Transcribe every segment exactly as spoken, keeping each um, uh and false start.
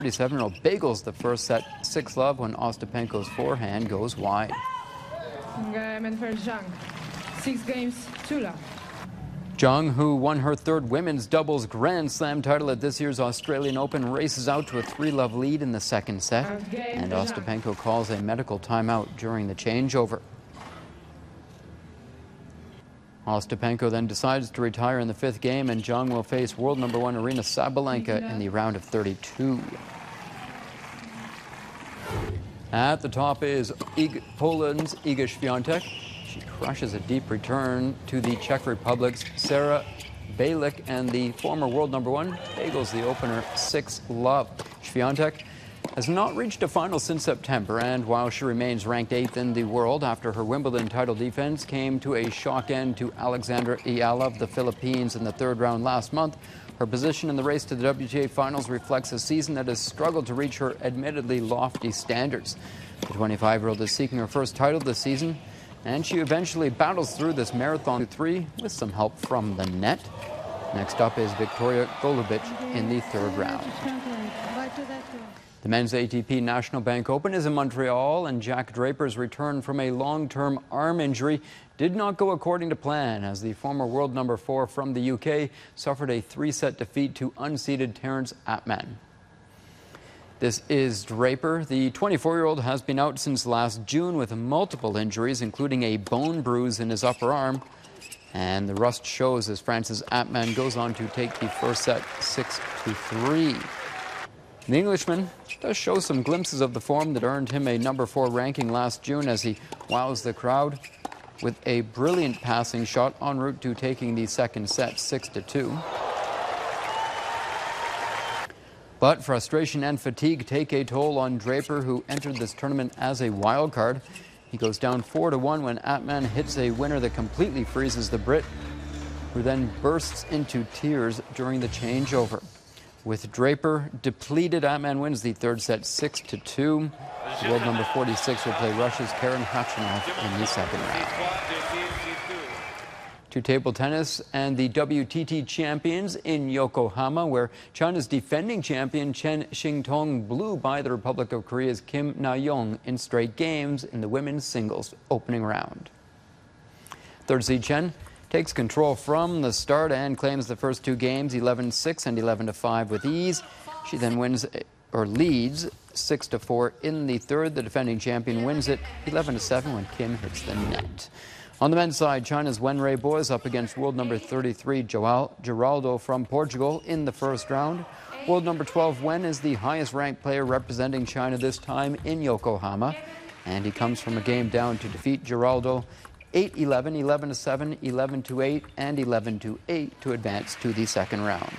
thirty-seven-year-old bagels the first set six love when Ostapenko's forehand goes wide. Game for Zhang. Six games, two love. Zhang, who won her third women's doubles Grand Slam title at this year's Australian Open, races out to a three love lead in the second set, and Ostapenko calls a medical timeout during the changeover. Ostapenko then decides to retire in the fifth game, and Zhang will face world number one Aryna Sabalenka in the round of thirty-two. At the top is Ig Poland's Iga Świątek. She crushes a deep return to the Czech Republic's Sarah Bejlik, and the former world number one bagels the opener six love. Świątek has not reached a final since September, and while she remains ranked eighth in the world after her Wimbledon title defense came to a shock end to Alexandra Ayala of the Philippines in the third round last month, her position in the race to the W T A finals reflects a season that has struggled to reach her admittedly lofty standards. The twenty-five-year-old is seeking her first title this season, and she eventually battles through this marathon three with some help from the net. Next up is Victoria Golubic in the third round. The men's A T P National Bank Open is in Montreal, and Jack Draper's return from a long-term arm injury did not go according to plan, as the former world number four from the U K suffered a three-set defeat to unseeded Terence Attman. This is Draper. The twenty-four-year-old has been out since last June with multiple injuries, including a bone bruise in his upper arm. And the rust shows as Francis Attman goes on to take the first set six to three. The Englishman does show some glimpses of the form that earned him a number four ranking last June, as he wows the crowd with a brilliant passing shot en route to taking the second set six to two. But frustration and fatigue take a toll on Draper, who entered this tournament as a wild card. He goes down four to one when Attman hits a winner that completely freezes the Brit, who then bursts into tears during the changeover. With Draper depleted, Attman wins the third set six to two. The world number forty-six will play Russia's Karen Khachanov in the second round. To table tennis and the W T T champions in Yokohama, where China's defending champion Chen Xingtong blew by the Republic of Korea's Kim Na-young in straight games in the women's singles opening round. Third seed Chen takes control from the start and claims the first two games eleven six and eleven to five with ease. She then wins or leads six to four in the third. The defending champion wins it eleven to seven when Kim hits the net. On the men's side, China's Wenrei Bo is up against world number thirty-three Joao Geraldo from Portugal in the first round. World number twelve Wen is the highest ranked player representing China this time in Yokohama, and he comes from a game down to defeat Geraldo eight eleven, eleven to seven, eleven to eight, and eleven to eight to advance to the second round.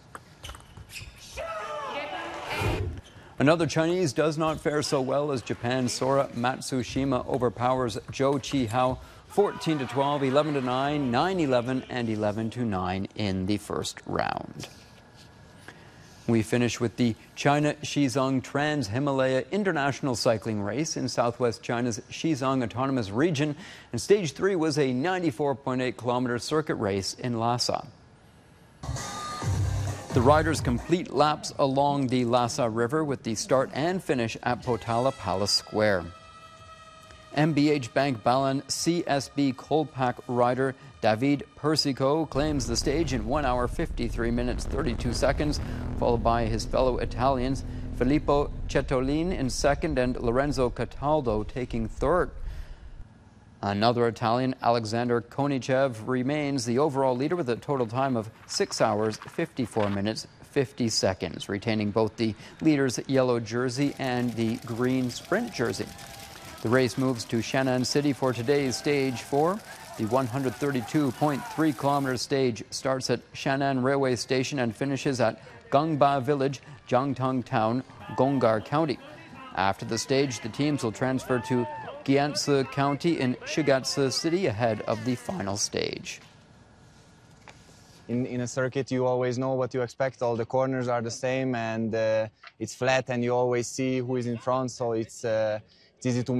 Another Chinese does not fare so well as Japan's Sora Matsushima overpowers Zhou Qihao fourteen to twelve, eleven to nine, nine eleven, and eleven to nine in the first round. We finish with the China Xizang Trans-Himalaya International Cycling Race in southwest China's Xizang Autonomous Region, and stage three was a ninety-four point eight kilometer circuit race in Lhasa. The riders complete laps along the Lhasa River with the start and finish at Potala Palace Square. M B H Bank Balan C S B Kolpak rider David Persico claims the stage in one hour, fifty-three minutes, thirty-two seconds, followed by his fellow Italians Filippo Cetolin in second and Lorenzo Cataldo taking third. Another Italian, Alexander Konichev, remains the overall leader with a total time of six hours, fifty-four minutes, fifty seconds, retaining both the leader's yellow jersey and the green sprint jersey. The race moves to Shannan City for today's stage four. The one hundred thirty-two point three kilometer stage starts at Shannan Railway Station and finishes at Gangba Village, Jiangtong Town, Gongar County. After the stage, the teams will transfer to Gyantse County in Shigatse City ahead of the final stage. In, in a circuit, you always know what you expect. All the corners are the same, and uh, it's flat, and you always see who is in front, so it's, uh, it's easy to